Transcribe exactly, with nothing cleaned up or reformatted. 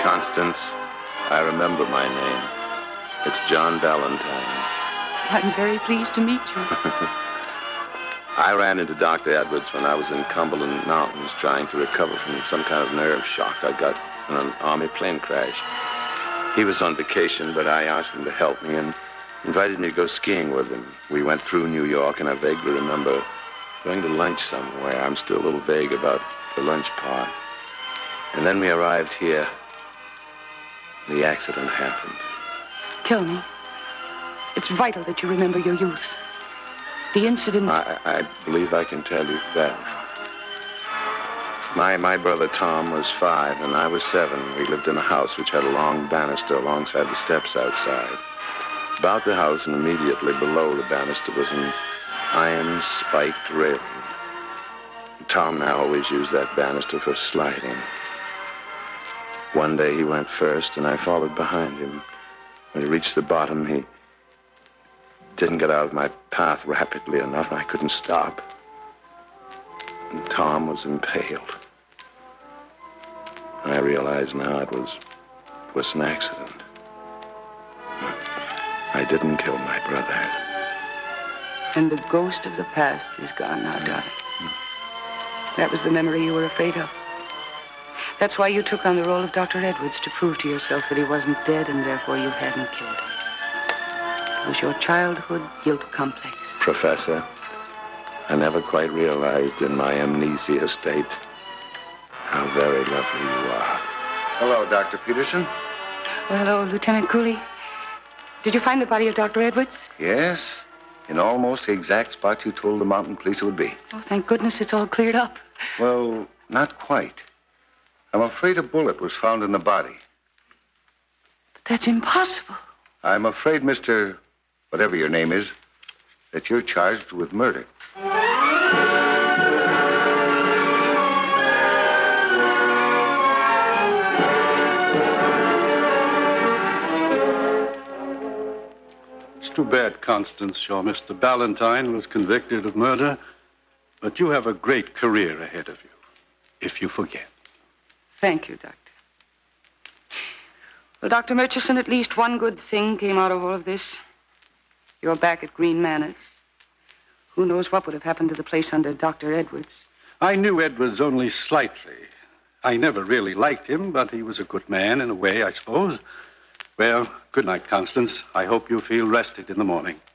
Constance, I remember my name. It's John Ballantyne. I'm very pleased to meet you. I ran into Doctor Edwards when I was in Cumberland Mountains trying to recover from some kind of nerve shock I got in an Army plane crash. He was on vacation, but I asked him to help me and invited me to go skiing with him. We went through New York, and I vaguely remember going to lunch somewhere. I'm still a little vague about the lunch part. And then we arrived here. The accident happened. Tell me. It's vital that you remember your youth. The incident... I, I believe I can tell you that. My, my brother Tom was five, and I was seven. We lived in a house which had a long banister alongside the steps outside. About the house and immediately below the banister was an iron spiked railing. Tom and I always used that banister for sliding. One day he went first, and I followed behind him. When he reached the bottom, he didn't get out of my path rapidly enough, and I couldn't stop. And Tom was impaled. I realize now it was, it was an accident. I didn't kill my brother. And the ghost of the past is gone now, darling. That was the memory you were afraid of. That's why you took on the role of Doctor Edwards, to prove to yourself that he wasn't dead and therefore you hadn't killed him. It was your childhood guilt complex. Professor, I never quite realized in my amnesia state how very lovely you are. Hello, Doctor Peterson. Well, hello, Lieutenant Cooley. Did you find the body of Doctor Edwards? Yes, in almost the exact spot you told the mountain police it would be. Oh, thank goodness it's all cleared up. Well, not quite. I'm afraid a bullet was found in the body. But that's impossible. I'm afraid, Mister whatever your name is, that you're charged with murder. It's too bad, Constance. Your Mister Ballantyne was convicted of murder, but you have a great career ahead of you, if you forget. Thank you, Doctor. Well, Doctor Murchison, at least one good thing came out of all of this. You're back at Green Manors. Who knows what would have happened to the place under Doctor Edwards? I knew Edwards only slightly. I never really liked him, but he was a good man in a way, I suppose. Well, good night, Constance. I hope you feel rested in the morning.